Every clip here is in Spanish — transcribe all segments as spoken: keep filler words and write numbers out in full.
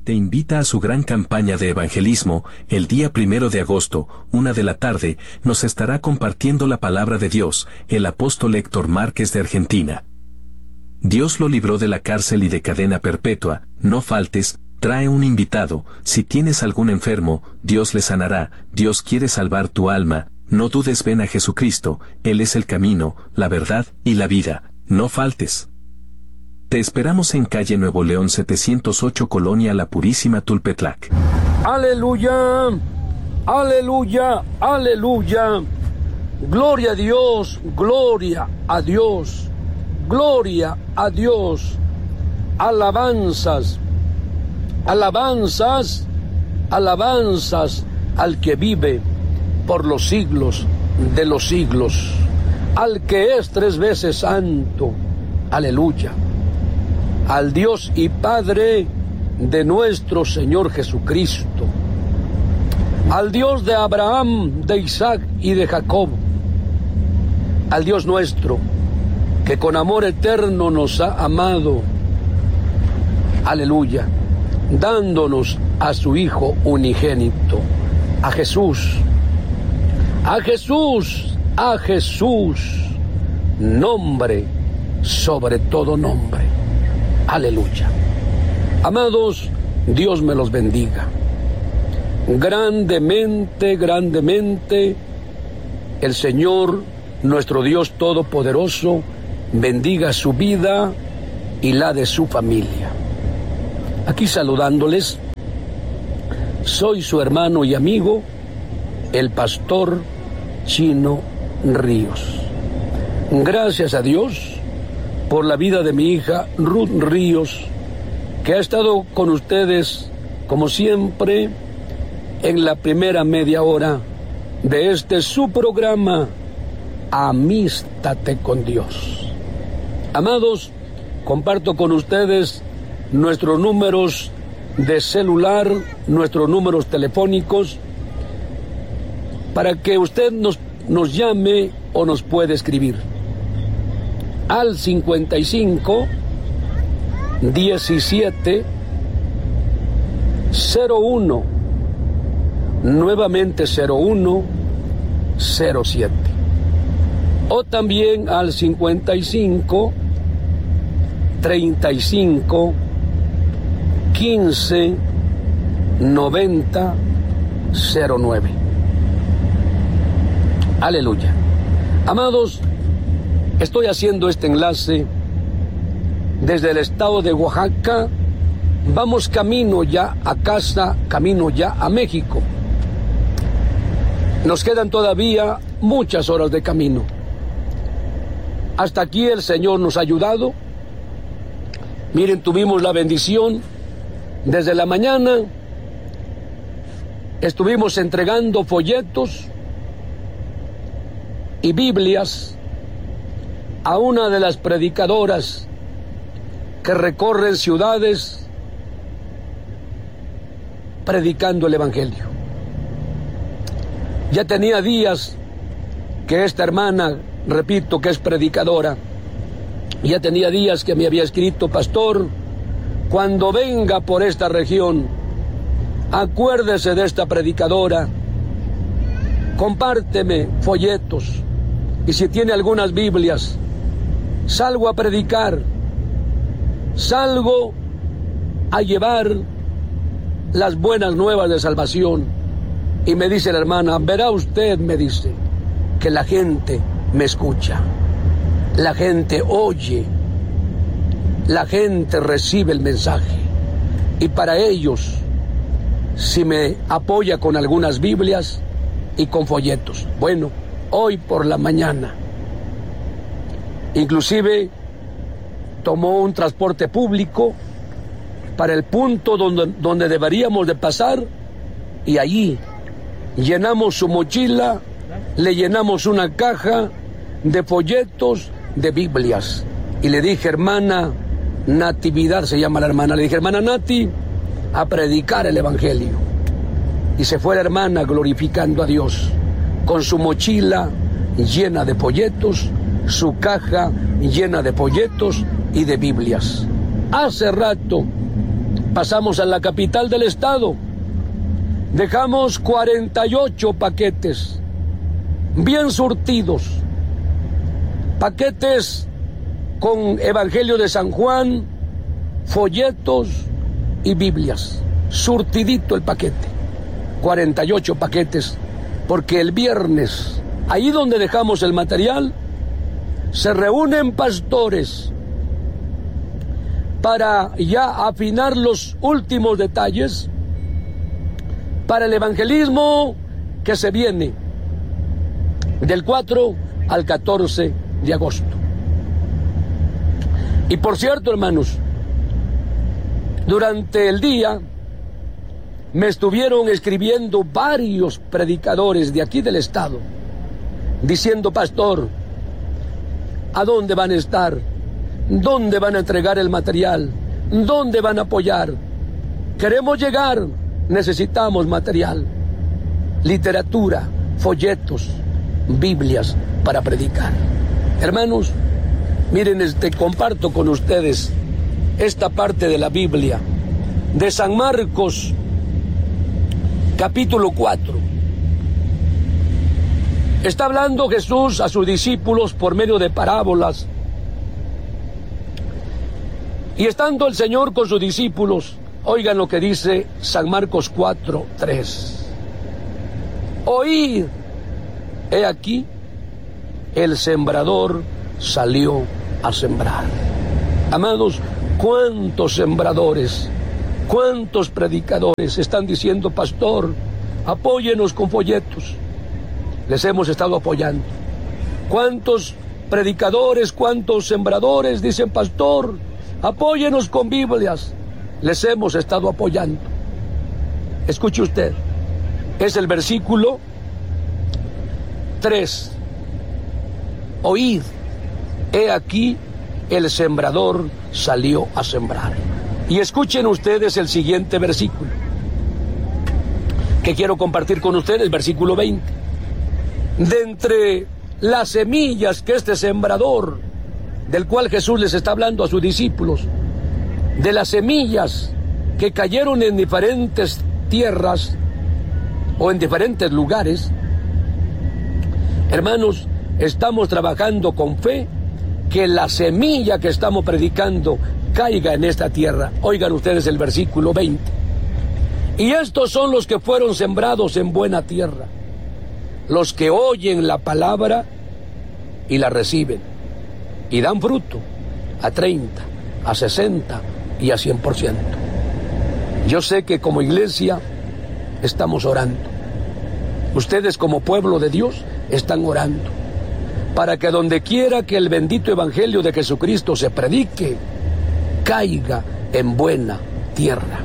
te invita a su gran campaña de evangelismo. El día primero de agosto, una de la tarde, nos estará compartiendo la palabra de Dios, el apóstol Héctor Márquez de Argentina. Dios lo libró de la cárcel y de cadena perpetua. No faltes, trae un invitado. Si tienes algún enfermo, Dios le sanará. Dios quiere salvar tu alma. No dudes, ven a Jesucristo. Él es el camino, la verdad y la vida. No faltes. Te esperamos en calle Nuevo León setecientos ocho, Colonia La Purísima, Tulpetlac. Aleluya, aleluya, aleluya. Gloria a Dios, gloria a Dios, gloria a Dios. Alabanzas, alabanzas, alabanzas al que vive por los siglos de los siglos, al que es tres veces santo. Aleluya. Al Dios y Padre de nuestro Señor Jesucristo, al Dios de Abraham, de Isaac y de Jacob, al Dios nuestro, que con amor eterno nos ha amado, aleluya, dándonos a su Hijo unigénito, a Jesús, a Jesús, a Jesús, nombre sobre todo nombre. Aleluya. Amados, Dios me los bendiga. Grandemente, grandemente, el Señor, nuestro Dios Todopoderoso, bendiga su vida y la de su familia. Aquí saludándoles, soy su hermano y amigo, el pastor Chino Ríos. Gracias a Dios por la vida de mi hija Ruth Ríos, que ha estado con ustedes, como siempre, en la primera media hora de este su programa, Amístate con Dios. Amados, comparto con ustedes nuestros números de celular, nuestros números telefónicos, para que usted nos, nos llame o nos pueda escribir. Al cincuenta y cinco, diecisiete, cero uno, nuevamente cero uno, cero siete. O también al cincuenta y cinco, treinta y cinco, quince, noventa, cero nueve. Aleluya. Amados, estoy haciendo este enlace desde el estado de Oaxaca. Vamos camino ya a casa, camino ya a México. Nos quedan todavía muchas horas de camino. Hasta aquí el Señor nos ha ayudado. Miren, tuvimos la bendición desde la mañana. Estuvimos entregando folletos y Biblias a una de las predicadoras que recorren ciudades predicando el Evangelio. Ya tenía días que esta hermana, repito, que es predicadora, ya tenía días que me había escrito: pastor, cuando venga por esta región, acuérdese de esta predicadora, compárteme folletos, y si tiene algunas Biblias, salgo a predicar, salgo a llevar las buenas nuevas de salvación. Y me dice la hermana: verá usted, me dice, que la gente me escucha, la gente oye, la gente recibe el mensaje, y para ellos, si me apoya con algunas Biblias y con folletos. Bueno, hoy por la mañana, inclusive tomó un transporte público para el punto donde, donde deberíamos de pasar, y allí llenamos su mochila, le llenamos una caja de folletos, de Biblias, y le dije: hermana Natividad, se llama la hermana, le dije: hermana Nati, a predicar el Evangelio. Y se fue la hermana glorificando a Dios, con su mochila llena de folletos, su caja llena de folletos y de Biblias. Hace rato Pasamos a la capital del estado. Dejamos cuarenta y ocho paquetes, bien surtidos. Paquetes con Evangelio de San Juan, folletos y Biblias. Surtidito el paquete. cuarenta y ocho paquetes, porque el viernes, ahí donde dejamos el material, se reúnen pastores para ya afinar los últimos detalles para el evangelismo que se viene del cuatro al catorce de agosto. Y por cierto, hermanos, durante el día me estuvieron escribiendo varios predicadores de aquí del estado, diciendo: pastor, ¿a dónde van a estar? ¿Dónde van a entregar el material? ¿Dónde van a apoyar? Queremos llegar, necesitamos material, literatura, folletos, Biblias para predicar. Hermanos, miren, este, comparto con ustedes esta parte de la Biblia, de San Marcos, capítulo cuatro. Está hablando Jesús a sus discípulos por medio de parábolas. Y estando el Señor con sus discípulos, oigan lo que dice San Marcos cuatro, tres. Oíd, he aquí, el sembrador salió a sembrar. Amados, ¿cuántos sembradores, cuántos predicadores están diciendo: pastor, apóyenos con folletos? Les hemos estado apoyando. ¿Cuántos predicadores, cuántos sembradores dicen: pastor, apóyenos con Biblias? Les hemos estado apoyando. Escuche usted, es el versículo tres. Oíd, he aquí, el sembrador salió a sembrar. Y escuchen ustedes el siguiente versículo que quiero compartir con ustedes, versículo veinte. De entre las semillas que este sembrador, del cual Jesús les está hablando a sus discípulos, de las semillas que cayeron en diferentes tierras o en diferentes lugares, hermanos, estamos trabajando con fe que la semilla que estamos predicando caiga en esta tierra. Oigan ustedes el versículo veinte. Y estos son los que fueron sembrados en buena tierra, los que oyen la palabra y la reciben, y dan fruto a treinta, a sesenta y a cien por ciento. Yo sé que como iglesia estamos orando. Ustedes como pueblo de Dios están orando para que donde quiera que el bendito evangelio de Jesucristo se predique, caiga en buena tierra.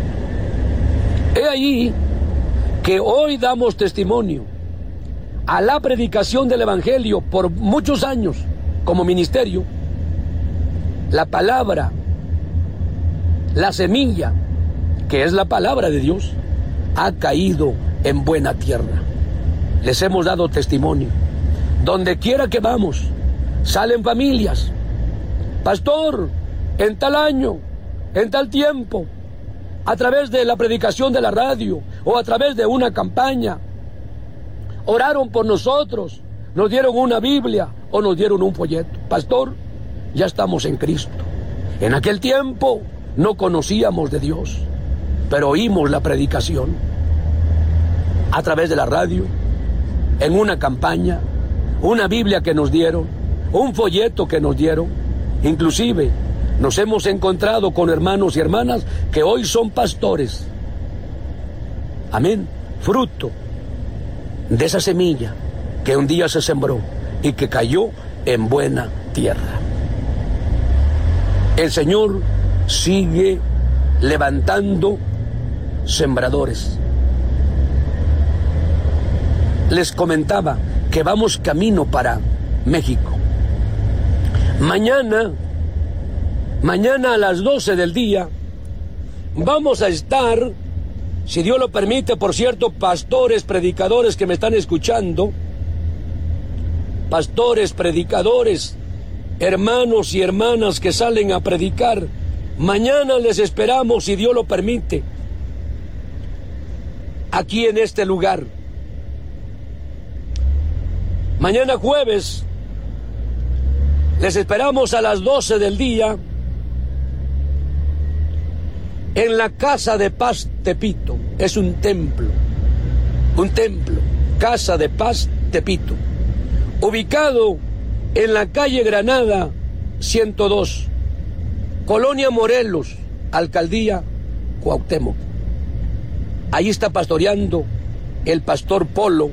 He ahí que hoy damos testimonio a la predicación del evangelio por muchos años como ministerio. La palabra, la semilla, que es la palabra de Dios, ha caído en buena tierra. Les hemos dado testimonio. Donde quiera que vamos, salen familias: pastor, en tal año, en tal tiempo, a través de la predicación de la radio o a través de una campaña, oraron por nosotros, nos dieron una Biblia o nos dieron un folleto. Pastor, ya estamos en Cristo. En aquel tiempo no conocíamos de Dios, pero oímos la predicación a través de la radio, en una campaña, una Biblia que nos dieron, un folleto que nos dieron. Inclusive nos hemos encontrado con hermanos y hermanas que hoy son pastores. Amén. Fruto de esa semilla que un día se sembró y que cayó en buena tierra. El Señor sigue levantando sembradores. Les comentaba que vamos camino para México. Mañana, mañana a las doce del día, vamos a estar, si Dios lo permite, por cierto, pastores, predicadores que me están escuchando, pastores, predicadores, hermanos y hermanas que salen a predicar Mañana les esperamos, si Dios lo permite, aquí en este lugar. Mañana jueves les esperamos a las doce del día en la Casa de Paz Tepito. Es un templo, un templo, Casa de Paz Tepito, ubicado en la calle Granada ciento dos, Colonia Morelos, Alcaldía Cuauhtémoc. Ahí está pastoreando el pastor Polo.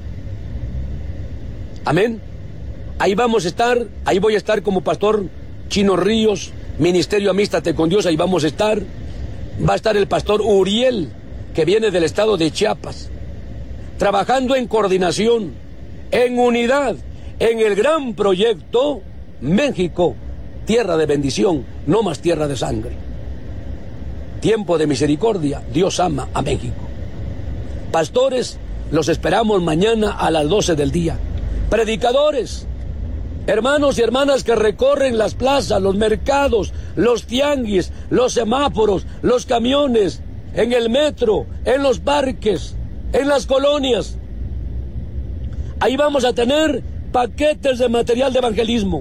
Amén. Ahí vamos a estar, ahí voy a estar como pastor Chino Ríos, Ministerio Amístate con Dios, ahí vamos a estar. Va a estar el pastor Uriel, que viene del estado de Chiapas, trabajando en coordinación, en unidad, en el gran proyecto México, tierra de bendición, no más tierra de sangre. Tiempo de misericordia, Dios ama a México. Pastores, los esperamos mañana a las doce del día. Predicadores, hermanos y hermanas que recorren las plazas, los mercados, los tianguis, los semáforos, los camiones, en el metro, en los parques, en las colonias. Ahí vamos a tener paquetes de material de evangelismo.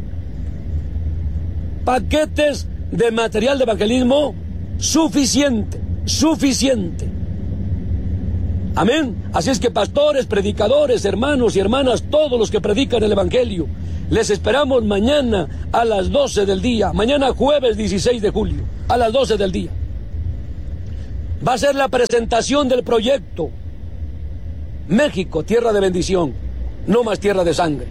Paquetes de material de evangelismo suficiente, suficiente. Amén. Así es que pastores, predicadores, hermanos y hermanas, todos los que predican el evangelio, les esperamos mañana a las doce del día, mañana jueves dieciséis de julio, a las doce del día. Va a ser la presentación del proyecto México, tierra de bendición, no más tierra de sangre.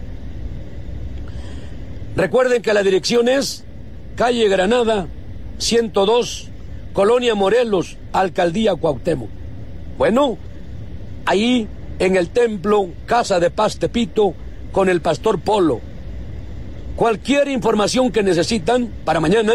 Recuerden que la dirección es calle Granada ciento dos, Colonia Morelos, Alcaldía Cuauhtémoc. Bueno, ahí en el templo Casa de Paz Tepito con el pastor Polo. Cualquier información que necesitan para mañana,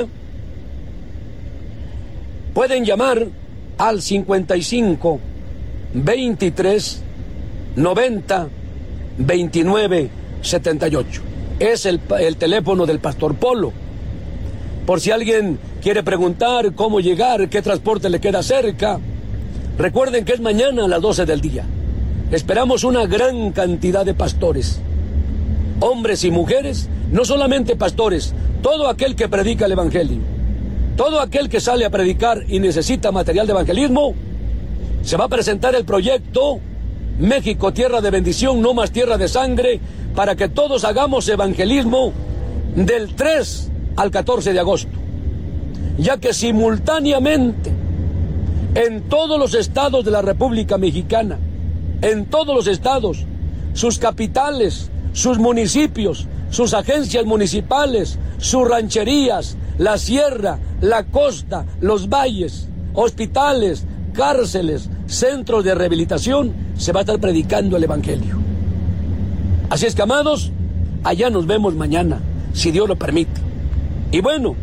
pueden llamar al cincuenta y cinco, veintitrés, noventa, veintinueve, setenta y ocho. Es el, el teléfono del pastor Polo. Por si alguien quiere preguntar cómo llegar, qué transporte le queda cerca, recuerden que es mañana a las doce del día. Esperamos una gran cantidad de pastores, hombres y mujeres, no solamente pastores, todo aquel que predica el evangelio, todo aquel que sale a predicar y necesita material de evangelismo. Se va a presentar el proyecto México, tierra de bendición, no más tierra de sangre, para que todos hagamos evangelismo del tres al catorce de agosto, ya que simultáneamente en todos los estados de la República Mexicana, en todos los estados, sus capitales, sus municipios, sus agencias municipales, sus rancherías, la sierra, la costa, los valles, hospitales, cárceles, centros de rehabilitación, se va a estar predicando el evangelio. Así es que, amados, allá nos vemos mañana, si Dios lo permite. Y bueno,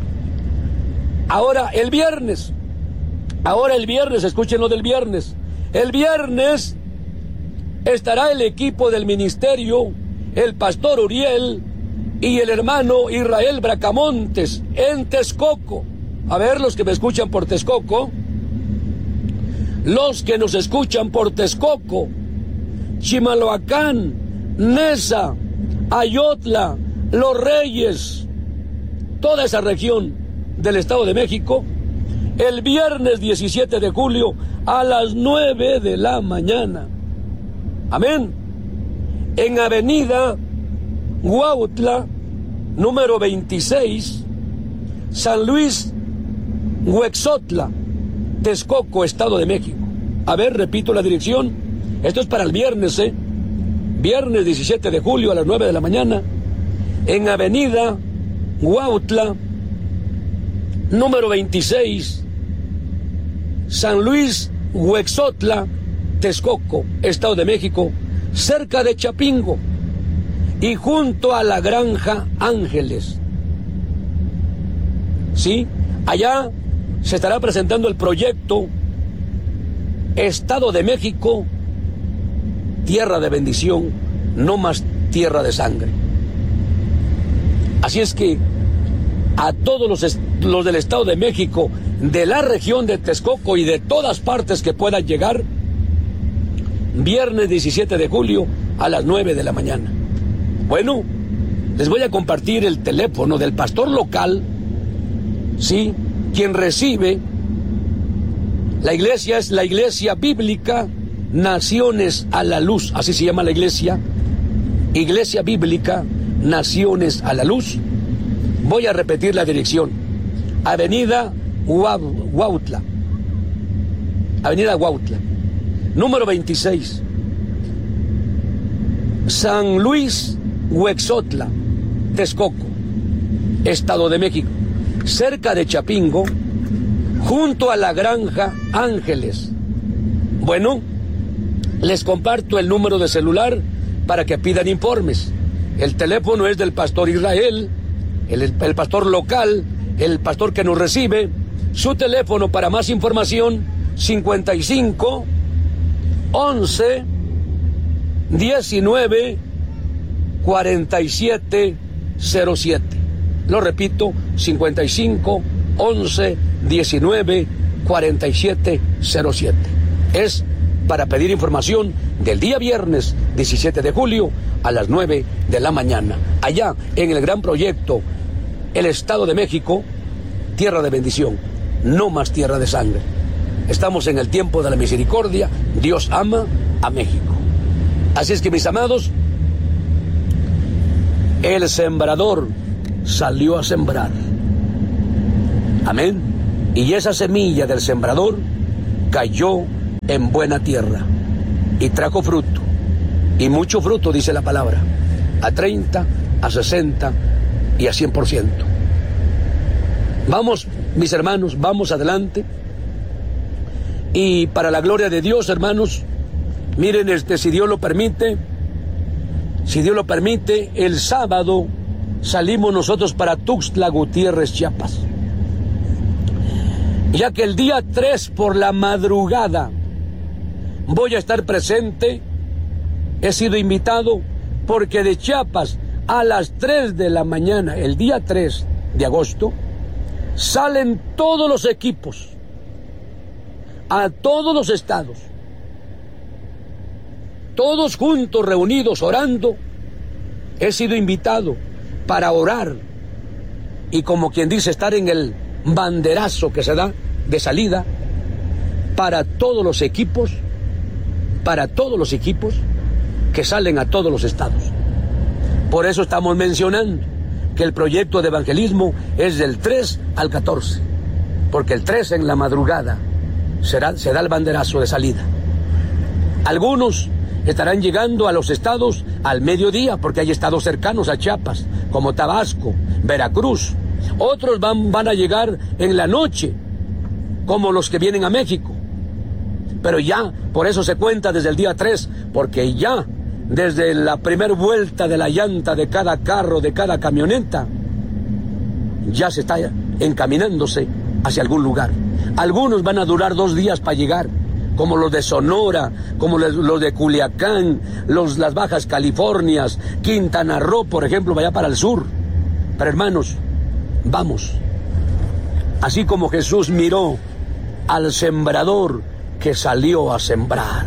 ahora el viernes, ahora el viernes, escuchen lo del viernes. El viernes estará el equipo del ministerio, el pastor Uriel y el hermano Israel Bracamontes en Texcoco. A ver, los que me escuchan por Texcoco, los que nos escuchan por Texcoco, Chimaloacán, Nesa, Ayotla, Los Reyes, toda esa región del Estado de México, el viernes diecisiete de julio a las nueve de la mañana. Amén. En Avenida Huautla, número veintiséis, San Luis, Huexotla, Texcoco, Estado de México. A ver, repito la dirección. Esto es para el viernes, ¿eh? Viernes diecisiete de julio a las nueve de la mañana, en Avenida Huautla, número veintiséis, San Luis, Huexotla, Texcoco, Estado de México, cerca de Chapingo y junto a la Granja Ángeles. Sí, allá se estará presentando el proyecto Estado de México, tierra de bendición, no más tierra de sangre. Así es que a todos los, los del Estado de México, de la región de Texcoco y de todas partes que puedan llegar, viernes diecisiete de julio a las nueve de la mañana. Bueno, les voy a compartir el teléfono del pastor local, sí, quien recibe. La iglesia es la Iglesia Bíblica Naciones a la Luz, así se llama la iglesia, Iglesia Bíblica Naciones a la Luz. Voy a repetir la dirección: Avenida Huautla, Avenida Huautla, número veintiséis, San Luis Huexotla, Texcoco, Estado de México, cerca de Chapingo, junto a la Granja Ángeles. Bueno, les comparto el número de celular para que pidan informes. El teléfono es del pastor Israel, el, el pastor local, el pastor que nos recibe. Su teléfono para más información: cincuenta y cinco, once, diecinueve, cuarenta y siete cero siete. Lo repito, cincuenta y cinco, once, diecinueve, cuarenta y siete cero siete. Es para pedir información del día viernes diecisiete de julio a las nueve de la mañana, allá en el gran proyecto El Estado de México, tierra de bendición, no más tierra de sangre. Estamos en el tiempo de la misericordia. Dios ama a México. Así es que, mis amados, el sembrador salió a sembrar. Amén. Y esa semilla del sembrador cayó en buena tierra y trajo fruto, y mucho fruto, dice la palabra, a treinta, a sesenta y a cien por ciento. Vamos, mis hermanos, vamos adelante. Y para la gloria de Dios, hermanos, miren, este, si Dios lo permite, si Dios lo permite, el sábado salimos nosotros para Tuxtla Gutiérrez, Chiapas, ya que el día tres por la madrugada voy a estar presente. He sido invitado porque de Chiapas a las tres de la mañana, el día tres de agosto, salen todos los equipos a todos los estados, todos juntos, reunidos, orando. He sido invitado para orar y, como quien dice, estar en el banderazo que se da de salida para todos los equipos, para todos los equipos que salen a todos los estados. Por eso estamos mencionando que el proyecto de evangelismo es del tres al catorce, porque el tres en la madrugada será, se da el banderazo de salida. Algunos estarán llegando a los estados al mediodía, porque hay estados cercanos a Chiapas, como Tabasco, Veracruz. Otros van, van a llegar en la noche, como los que vienen a México. Pero ya, por eso se cuenta desde el día tres, porque ya desde la primera vuelta de la llanta de cada carro, de cada camioneta, ya se está encaminándose hacia algún lugar. Algunos van a durar dos días para llegar, como los de Sonora, como los de Culiacán, los, las Bajas Californias, Quintana Roo, por ejemplo, vaya para el sur. Pero, hermanos, vamos. Así como Jesús miró al sembrador que salió a sembrar.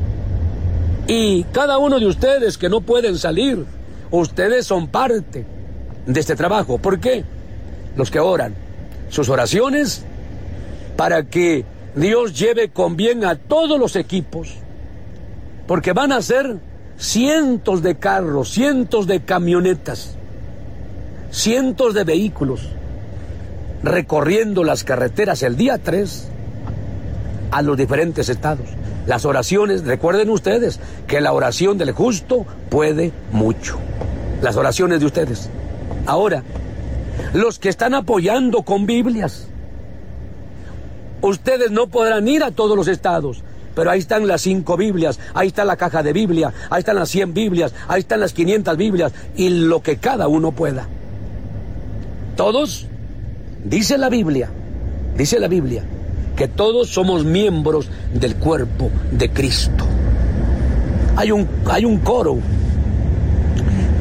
Y cada uno de ustedes que no pueden salir, ustedes son parte de este trabajo. ¿Por qué? Los que oran, sus oraciones para que Dios lleve con bien a todos los equipos, porque van a ser cientos de carros, cientos de camionetas, cientos de vehículos recorriendo las carreteras el día tres a los diferentes estados. Las oraciones, recuerden ustedes que la oración del justo puede mucho. Las oraciones de ustedes. Ahora, los que están apoyando con Biblias, ustedes no podrán ir a todos los estados, pero ahí están las cinco Biblias, ahí está la caja de Biblia, ahí están las cien Biblias, ahí están las quinientas Biblias, y lo que cada uno pueda. Todos, dice la Biblia, dice la Biblia, que todos somos miembros del cuerpo de Cristo. Hay un, hay un coro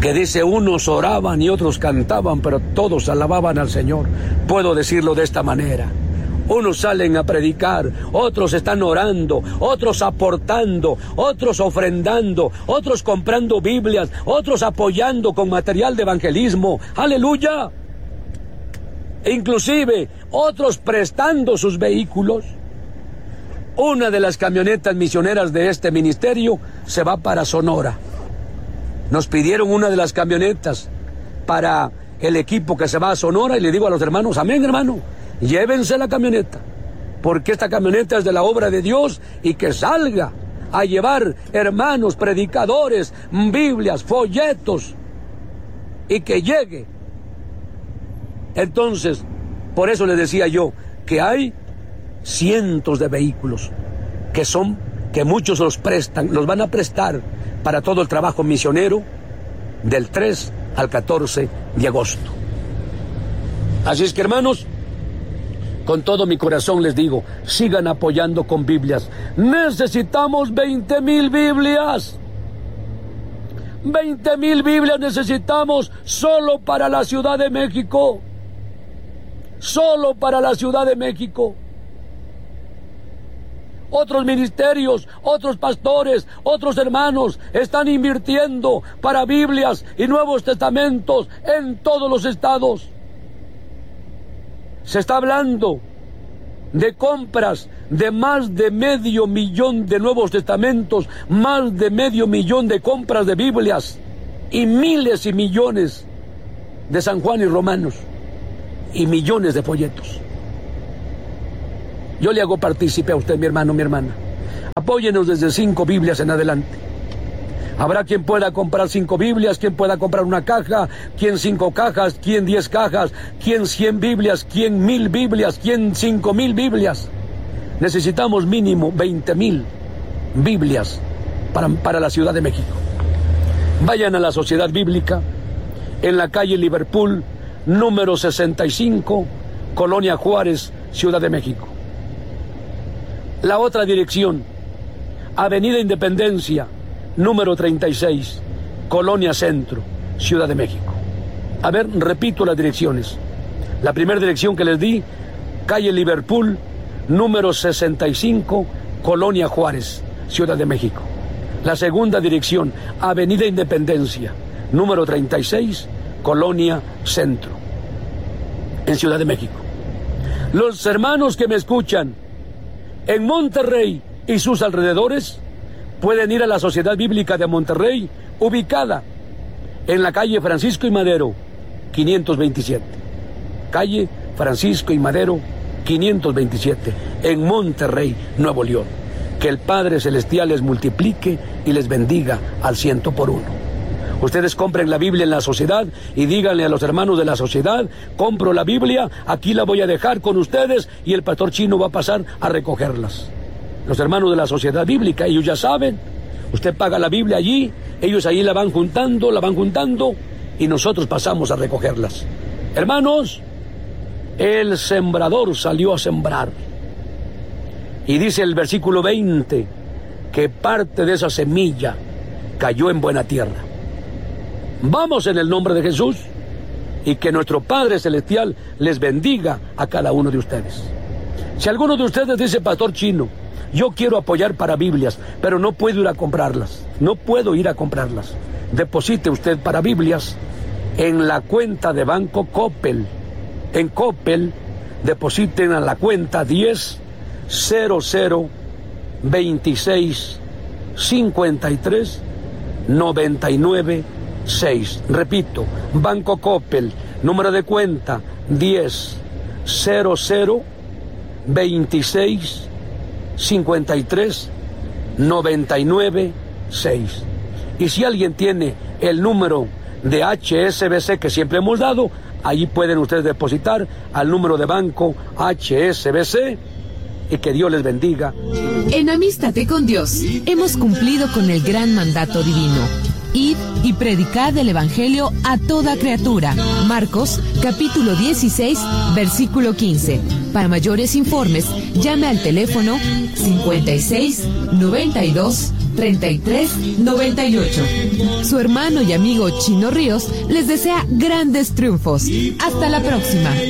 que dice unos oraban y otros cantaban, pero todos alababan al Señor. Puedo decirlo de esta manera: unos salen a predicar, otros están orando, otros aportando, otros ofrendando, otros comprando Biblias, otros apoyando con material de evangelismo. ¡Aleluya! E inclusive otros prestando sus vehículos. Una de las camionetas misioneras de este ministerio se va para Sonora. Nos pidieron una de las camionetas para el equipo que se va a Sonora, y le digo a los hermanos: amén, hermano, llévense la camioneta, porque esta camioneta es de la obra de Dios, y que salga a llevar hermanos, predicadores, Biblias, folletos, y que llegue. Entonces, por eso les decía yo que hay cientos de vehículos que son, que muchos los prestan, los van a prestar para todo el trabajo misionero del tres al catorce de agosto. Así es que, hermanos, con todo mi corazón les digo: sigan apoyando con Biblias. Necesitamos veinte mil Biblias. veinte mil Biblias necesitamos solo para la Ciudad de México. Solo para la Ciudad de México. Otros ministerios, otros pastores, otros hermanos están invirtiendo para Biblias y Nuevos Testamentos en todos los estados. Se está hablando de compras de más de medio millón de Nuevos Testamentos, más de medio millón de compras de Biblias y miles y millones de San Juan y Romanos y millones de folletos. Yo le hago partícipe a usted, mi hermano, mi hermana. Apóyenos desde cinco Biblias en adelante. Habrá quien pueda comprar cinco Biblias, quien pueda comprar una caja, quien cinco cajas, quien diez cajas, quien cien Biblias, quien mil Biblias, quien cinco mil Biblias. Necesitamos mínimo veinte mil Biblias para, para la Ciudad de México. Vayan a la Sociedad Bíblica, en la calle Liverpool, número sesenta y cinco, Colonia Juárez, Ciudad de México. La otra dirección, Avenida Independencia, número treinta y seis, Colonia Centro, Ciudad de México. A ver, repito las direcciones. La primera dirección que les di, calle Liverpool, número sesenta y cinco, Colonia Juárez, Ciudad de México. La segunda dirección, Avenida Independencia, número treinta y seis, Colonia Centro, en Ciudad de México. Los hermanos que me escuchan en Monterrey y sus alrededores pueden ir a la Sociedad Bíblica de Monterrey, ubicada en la calle Francisco y Madero, quinientos veintisiete. Calle Francisco y Madero, quinientos veintisiete, en Monterrey, Nuevo León. Que el Padre Celestial les multiplique y les bendiga al ciento por uno. Ustedes compren la Biblia en la sociedad y díganle a los hermanos de la sociedad: compro la Biblia, aquí la voy a dejar con ustedes y el pastor Chino va a pasar a recogerlas. Los hermanos de la Sociedad Bíblica, ellos ya saben, usted paga la Biblia allí, ellos ahí la van juntando, la van juntando y nosotros pasamos a recogerlas. Hermanos, el sembrador salió a sembrar. Y dice el versículo veinte que parte de esa semilla cayó en buena tierra. Vamos en el nombre de Jesús y que nuestro Padre Celestial les bendiga a cada uno de ustedes. Si alguno de ustedes dice: pastor Chino, yo quiero apoyar para Biblias, pero no puedo ir a comprarlas, no puedo ir a comprarlas, deposite usted para Biblias en la cuenta de Banco Coppel. En Coppel depositen a la cuenta diez cero cero veintiséis cincuenta y tres noventa y nueve seis. Repito, Banco Coppel, número de cuenta diez cero cero veintiséis cincuenta y tres noventa y nueve seis. Y si alguien tiene el número de H S B C que siempre hemos dado, allí pueden ustedes depositar al número de banco H S B C y que Dios les bendiga. En Amístate con Dios hemos cumplido con el gran mandato divino: id y predicad el Evangelio a toda criatura. Marcos, capítulo dieciséis, versículo quince. Para mayores informes, llame al teléfono cincuenta y seis, noventa y dos, treinta y tres noventa y ocho. Su hermano y amigo Chino Ríos les desea grandes triunfos. Hasta la próxima.